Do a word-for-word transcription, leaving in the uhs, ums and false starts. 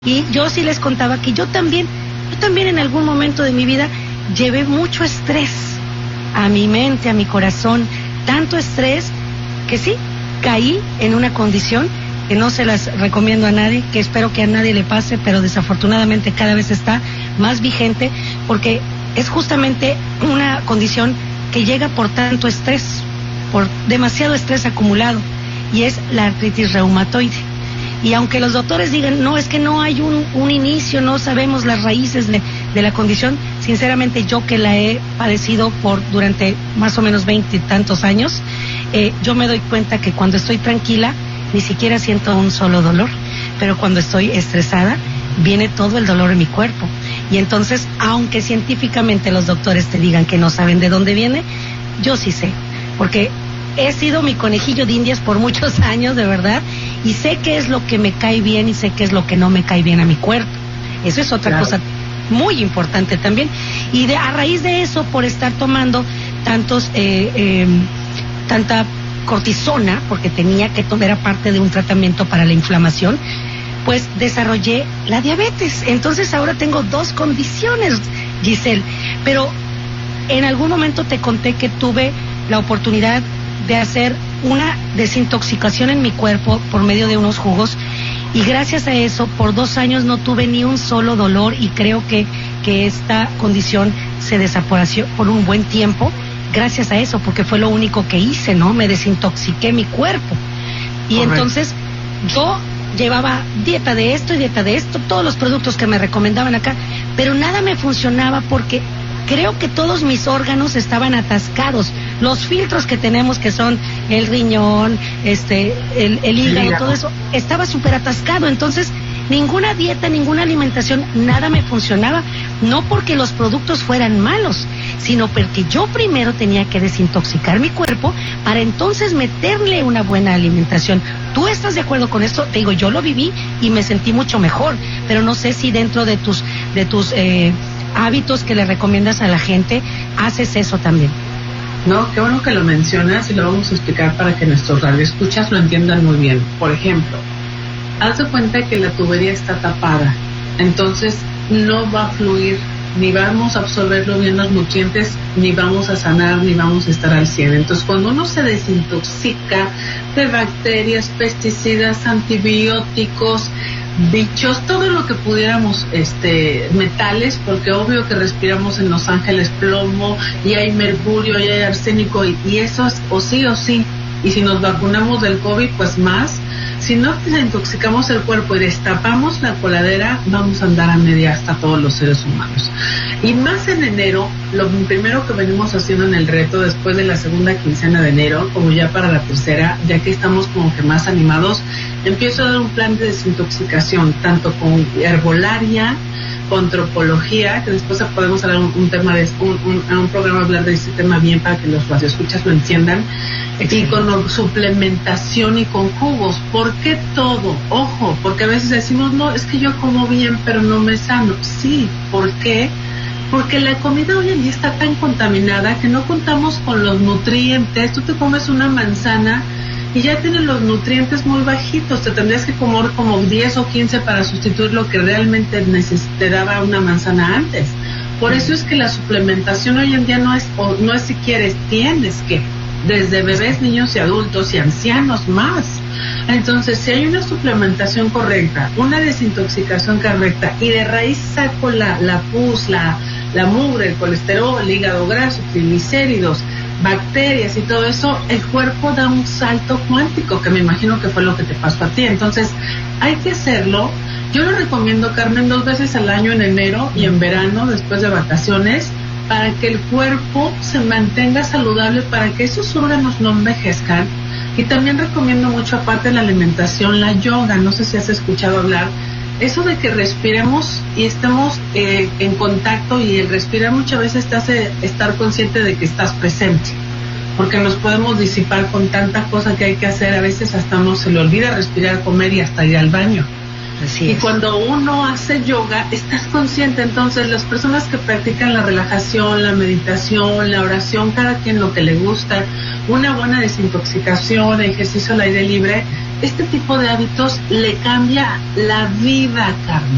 Y yo sí les contaba que yo también, yo también en algún momento de mi vida llevé mucho estrés a mi mente, a mi corazón, tanto estrés que sí, caí en una condición que no se las recomiendo a nadie, que espero que a nadie le pase, pero desafortunadamente cada vez está más vigente, porque es justamente una condición que llega por tanto estrés, por demasiado estrés acumulado, y es la artritis reumatoide. Y aunque los doctores digan, no, es que no hay un, un inicio, no sabemos las raíces de, de la condición, sinceramente yo que la he padecido por durante más o menos veinte y tantos años, eh, yo me doy cuenta que cuando estoy tranquila, ni siquiera siento un solo dolor, pero cuando estoy estresada, viene todo el dolor en mi cuerpo. Y entonces, aunque científicamente los doctores te digan que no saben de dónde viene, yo sí sé, porque he sido mi conejillo de indias por muchos años, de verdad, y sé qué es lo que me cae bien y sé qué es lo que no me cae bien a mi cuerpo. Eso es otra claro. cosa muy importante también. Y de, a raíz de eso, por estar tomando tantos, eh, eh, tanta cortisona, porque tenía que tomar, era parte de un tratamiento para la inflamación, pues desarrollé la diabetes. Entonces ahora tengo dos condiciones, Giselle. Pero en algún momento te conté que tuve la oportunidad de hacer una desintoxicación en mi cuerpo por medio de unos jugos, y gracias a eso por dos años no tuve ni un solo dolor, y creo que, que esta condición se desapareció por un buen tiempo gracias a eso, porque fue lo único que hice, ¿no? Me desintoxiqué mi cuerpo. Y Correcto. Entonces yo llevaba dieta de esto y dieta de esto, todos los productos que me recomendaban acá, pero nada me funcionaba porque creo que todos mis órganos estaban atascados. Los filtros que tenemos, que son el riñón, este, el, el hígado, sí, todo eso, estaba súper atascado. Entonces, ninguna dieta, ninguna alimentación, nada me funcionaba. No porque los productos fueran malos, sino porque yo primero tenía que desintoxicar mi cuerpo para entonces meterle una buena alimentación. ¿Tú estás de acuerdo con esto? Te digo, yo lo viví y me sentí mucho mejor, pero no sé si dentro de tus, de tus eh, hábitos que le recomiendas a la gente, haces eso también. No, qué bueno que lo mencionas y lo vamos a explicar para que nuestros radioescuchas lo entiendan muy bien. Por ejemplo, haz de cuenta que la tubería está tapada, entonces no va a fluir, ni vamos a absorberlo bien los nutrientes, ni vamos a sanar, ni vamos a estar al cien. Entonces, cuando uno se desintoxica de bacterias, pesticidas, antibióticos, bichos, todo lo que pudiéramos, este, metales, porque obvio que respiramos en Los Ángeles plomo, y hay mercurio, y hay arsénico, y, y eso es o sí o sí. Y si nos vacunamos del COVID, pues más. Si no desintoxicamos el cuerpo y destapamos la coladera, vamos a andar a media hasta todos los seres humanos. Y más en enero, lo primero que venimos haciendo en el reto, después de la segunda quincena de enero, como ya para la tercera, ya que estamos como que más animados, empiezo a dar un plan de desintoxicación, tanto con herbolaria, con antropología, que después podemos hablar un, un tema de un, un, un programa hablar de este tema bien para que los radioescuchas lo entiendan. Y con suplementación y con jugos. ¿Por qué todo? Ojo, porque a veces decimos, no, es que yo como bien, pero no me sano. Sí, ¿por qué? Porque la comida hoy en día está tan contaminada que no contamos con los nutrientes. Tú te comes una manzana y ya tiene los nutrientes muy bajitos. Te tendrías que comer como diez o quince para sustituir lo que realmente neces- te daba una manzana antes. Por eso es que la suplementación hoy en día no es, o no es si quieres, tienes que. Desde bebés, niños y adultos y ancianos más. Entonces, si hay una suplementación correcta, una desintoxicación correcta, y de raíz saco la, la pus, la, la mugre, el colesterol, el hígado graso, triglicéridos, bacterias y todo eso, el cuerpo da un salto cuántico, que me imagino que fue lo que te pasó a ti. Entonces, hay que hacerlo. Yo lo recomiendo, Carmen, dos veces al año, en enero y en verano, después de vacaciones, para que el cuerpo se mantenga saludable, para que esos órganos no envejezcan. Y también recomiendo mucho, aparte de la alimentación, la yoga. No sé si has escuchado hablar, eso de que respiremos y estemos eh, en contacto, y el respirar muchas veces te hace estar consciente de que estás presente, porque nos podemos disipar con tanta cosa que hay que hacer, a veces hasta uno se le olvida respirar, comer y hasta ir al baño. Así es. Y cuando uno hace yoga, estás consciente. Entonces, las personas que practican la relajación, la meditación, la oración, cada quien lo que le gusta, una buena desintoxicación, ejercicio al aire libre, este tipo de hábitos le cambia la vida, Carmen.